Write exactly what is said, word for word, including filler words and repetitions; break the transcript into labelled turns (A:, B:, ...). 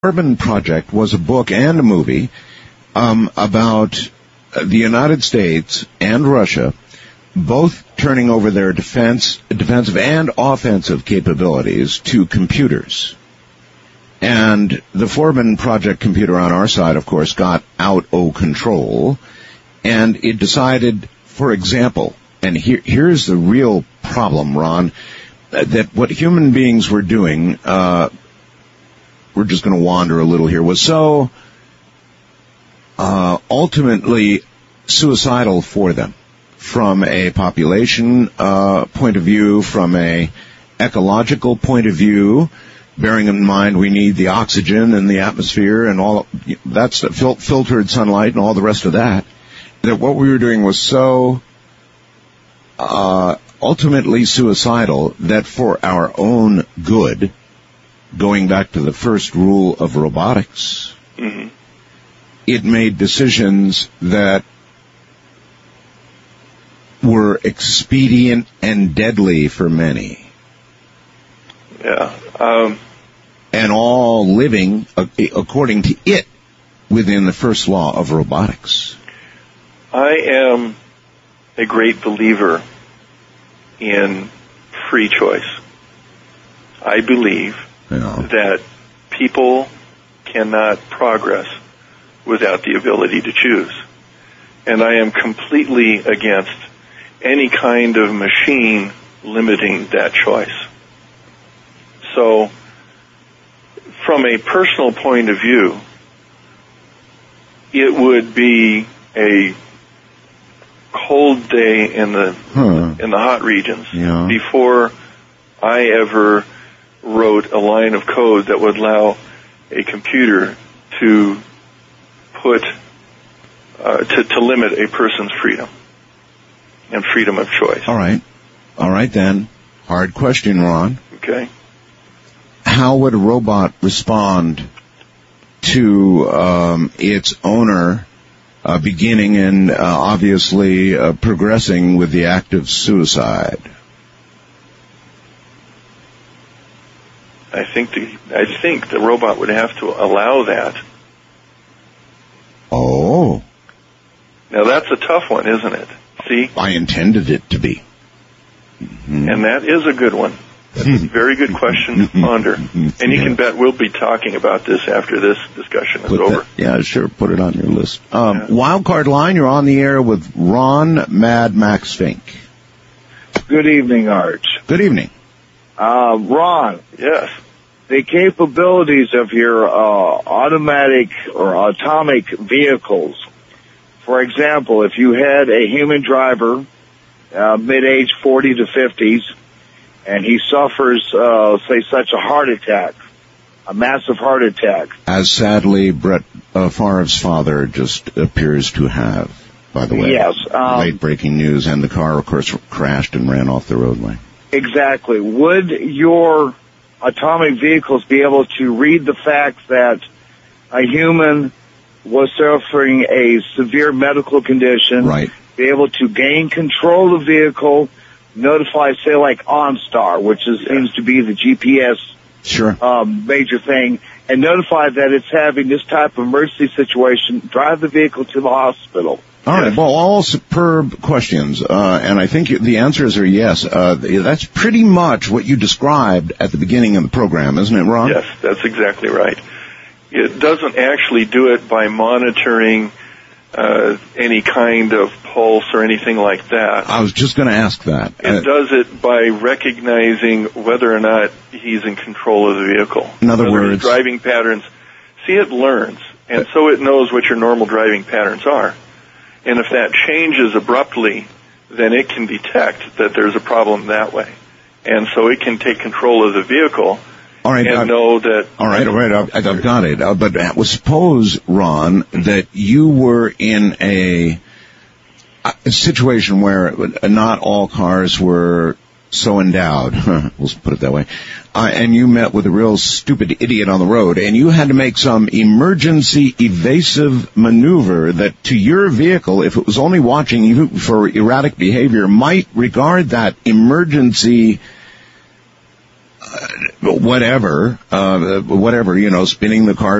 A: Urban Project was a book and a movie um, about the United States and Russia both turning over their defense, defensive and offensive capabilities to computers. And the Forbin Project computer on our side, of course, got out of control, and it decided, for example, and here, here's the real problem, Ron, that what human beings were doing, uh, we're just going to wander a little here, was so uh, ultimately suicidal for them from a population uh, point of view, from a ecological point of view, bearing in mind we need the oxygen and the atmosphere and all that's the fil- filtered sunlight and all the rest of that, that what we were doing was so uh, ultimately suicidal that for our own good, going back to the first rule of robotics, mm-hmm. it made decisions that were expedient and deadly for many.
B: Yeah. Um,
A: and all living, uh, according to it, within the first law of robotics.
B: I am a great believer in free choice. I believe
A: yeah.
B: that people cannot progress without the ability to choose. And I am completely against any kind of machine limiting that choice. So, from a personal point of view, it would be a cold day in the
A: huh.
B: in the hot regions
A: yeah.
B: before I ever wrote a line of code that would allow a computer to put uh, to, to limit a person's freedom and freedom of choice.
A: All right. All right, then. Hard question, Ron.
B: Okay.
A: How would a robot respond to um, its owner uh, beginning and uh, obviously uh, progressing with the act of suicide?
B: I think the I think the robot would have to allow that.
A: Oh.
B: Now that's a tough one, isn't it? See?
A: I intended it to be. Mm-hmm.
B: And that is a good one. That's a very good question to ponder. And you
A: yeah.
B: can bet we'll be talking about this after this discussion is
A: put
B: over.
A: That, yeah, sure. Put it on your list. Um,
B: yeah.
A: Wildcard line, you're on the air with Ron Mad Max Fink.
C: Good evening, Arch.
A: Good evening.
C: Uh, Ron.
B: Yes.
C: The capabilities of your uh, automatic or atomic vehicles. For example, if you had a human driver, uh, mid-age forty to fifties, and he suffers, uh, say, such a heart attack, a massive heart attack.
A: As sadly Brett uh, Favre's father just appears to have, by the way.
C: Yes. Um,
A: Late breaking news, and the car, of course, crashed and ran off the roadway.
C: Exactly. Would your atomic vehicles be able to read the fact that a human was suffering a severe medical condition,
A: right.
C: be able to gain control of the vehicle, notify, say, like OnStar, which is, yeah. seems to be the G P S
A: sure.
C: um, major thing, and notify that it's having this type of emergency situation, drive the vehicle to the hospital.
A: All right. Well, all superb questions, uh, and I think the answers are yes. Uh, that's pretty much what you described at the beginning of the program, isn't it, Ron?
B: Yes, that's exactly right. It doesn't actually do it by monitoring uh, any kind of pulse or anything like that.
A: I was just going to ask that.
B: It uh, does it by recognizing whether or not he's in control of the vehicle.
A: In other
B: whether
A: words,
B: his driving patterns. See, it learns, and so it knows what your normal driving patterns are. And if that changes abruptly, then it can detect that there's a problem that way. And so it can take control of the vehicle
A: all right,
B: and
A: I've,
B: know that...
A: All right, all right, I've, I've got it. Uh, but uh, suppose, Ron, that you were in a, a situation where not all cars were so endowed, we'll put it that way, uh, and you met with a real stupid idiot on the road, and you had to make some emergency evasive maneuver that to your vehicle, if it was only watching you for erratic behavior, might regard that emergency uh, whatever, uh, whatever, you know, spinning the car